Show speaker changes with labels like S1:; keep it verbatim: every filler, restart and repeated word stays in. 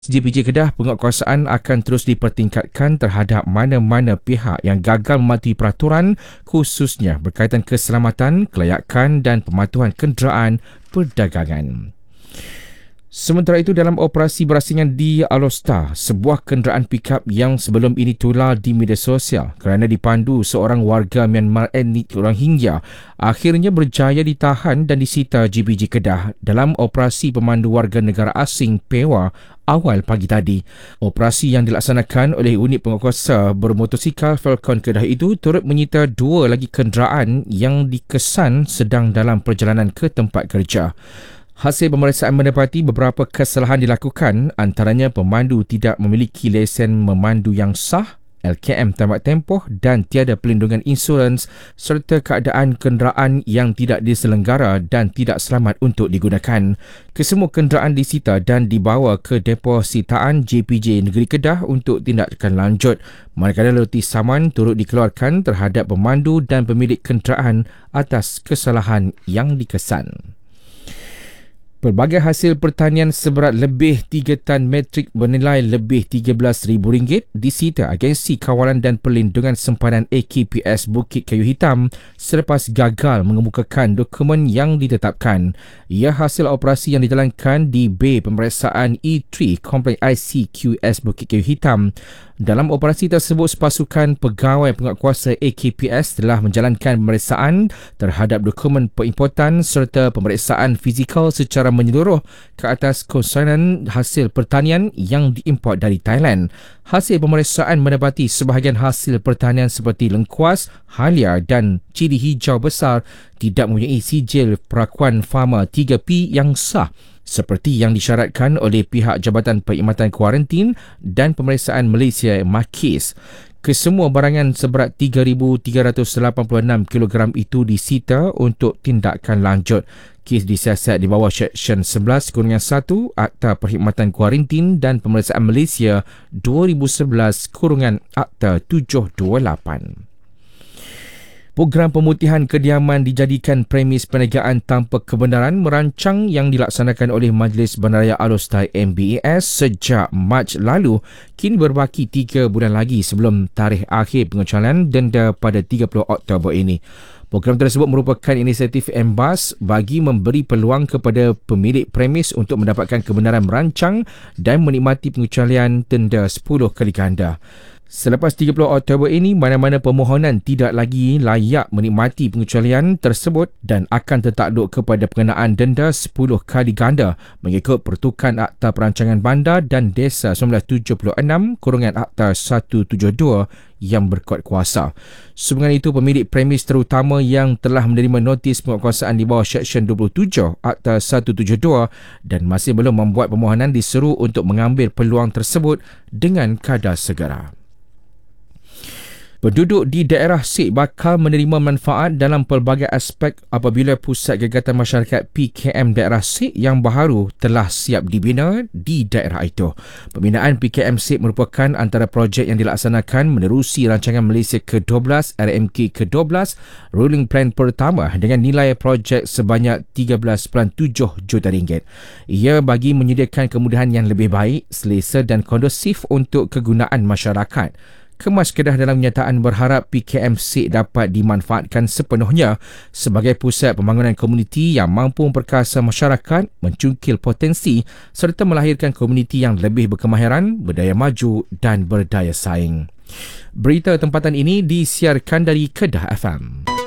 S1: J P J Kedah, penguatkuasaan akan terus dipertingkatkan terhadap mana-mana pihak yang gagal mematuhi peraturan, khususnya berkaitan keselamatan, kelayakan dan pematuhan kenderaan perdagangan. Sementara itu, dalam operasi berasingan di Alor, sebuah kenderaan pikap yang sebelum ini tular di media sosial kerana dipandu seorang warga Myanmar etnik Rohingya akhirnya berjaya ditahan dan disita J P J Kedah dalam operasi pemandu warga negara asing P E W A awal pagi tadi. Operasi yang dilaksanakan oleh unit penguatkuasa bermotosikal Falcon Kedah itu turut menyita dua lagi kenderaan yang dikesan sedang dalam perjalanan ke tempat kerja. Hasil pemeriksaan mendapati beberapa kesalahan dilakukan, antaranya pemandu tidak memiliki lesen memandu yang sah, L K M tamat tempoh dan tiada pelindungan insurans serta keadaan kenderaan yang tidak diselenggara dan tidak selamat untuk digunakan. Kesemua kenderaan disita dan dibawa ke depo sitaan J P J Negeri Kedah untuk tindakan lanjut. Manakala notis saman turut dikeluarkan terhadap pemandu dan pemilik kenderaan atas kesalahan yang dikesan. Pelbagai hasil pertanian seberat lebih tiga tan metrik bernilai lebih tiga belas ribu ringgit disita Agensi Kawalan dan Perlindungan Sempadan A K P S Bukit Kayu Hitam selepas gagal mengemukakan dokumen yang ditetapkan. Ia hasil operasi yang dijalankan di Bay Pemeriksaan E tiga Kompleks I C Q S Bukit Kayu Hitam. Dalam operasi tersebut, sepasukan pegawai penguatkuasa A K P S telah menjalankan pemeriksaan terhadap dokumen perimportan serta pemeriksaan fizikal secara menyeluruh ke atas konsonan hasil pertanian yang diimport dari Thailand. Hasil pemeriksaan mendapati sebahagian hasil pertanian seperti lengkuas, halia dan cili hijau besar tidak mempunyai sijil perakuan Pharma tiga P yang sah seperti yang disyaratkan oleh pihak Jabatan Perkhidmatan Kuarantin dan Pemeriksaan Malaysia Makis. Kesemua barangan seberat tiga ribu tiga ratus lapan puluh enam kilogram itu disita untuk tindakan lanjut. Kes disiasat di bawah Seksyen sebelas satu Akta Perkhidmatan Kuarantin dan Pemeriksaan Malaysia dua ribu sebelas Akta tujuh dua lapan. Program pemutihan kediaman dijadikan premis perniagaan tanpa kebenaran merancang yang dilaksanakan oleh Majlis Bandaraya Alor M B A S sejak Mac lalu kini berbaki tiga bulan lagi sebelum tarikh akhir pengecualian denda pada tiga puluh Oktober ini. Program tersebut merupakan inisiatif M B A S bagi memberi peluang kepada pemilik premis untuk mendapatkan kebenaran merancang dan menikmati pengecualian denda sepuluh kali ganda. Selepas tiga puluh Oktober ini, mana-mana permohonan tidak lagi layak menikmati pengecualian tersebut dan akan tertakluk kepada pengenaan denda sepuluh kali ganda mengikut Pertukan Akta Perancangan Bandar dan Desa seribu sembilan ratus tujuh puluh enam Akta seratus tujuh puluh dua yang berkuat kuasa. Sehubungan itu, pemilik premis terutama yang telah menerima notis penguatkuasaan di bawah Seksyen dua puluh tujuh Akta seratus tujuh puluh dua dan masih belum membuat permohonan diseru untuk mengambil peluang tersebut dengan kadar segera. Penduduk di daerah Sik bakal menerima manfaat dalam pelbagai aspek apabila Pusat Kegiatan Masyarakat P K M daerah Sik yang baharu telah siap dibina di daerah itu. Pembinaan P K M Sik merupakan antara projek yang dilaksanakan menerusi rancangan Malaysia ke dua belas R M K ke dua belas Ruling Plan pertama dengan nilai projek sebanyak tiga belas perpuluhan tujuh juta ringgit. Ia bagi menyediakan kemudahan yang lebih baik, selesa dan kondusif untuk kegunaan masyarakat. Kemas Kedah dalam kenyataan berharap P K M Sik dapat dimanfaatkan sepenuhnya sebagai pusat pembangunan komuniti yang mampu memperkasa masyarakat, mencungkil potensi serta melahirkan komuniti yang lebih berkemahiran, berdaya maju dan berdaya saing. Berita tempatan ini disiarkan dari Kedah F M.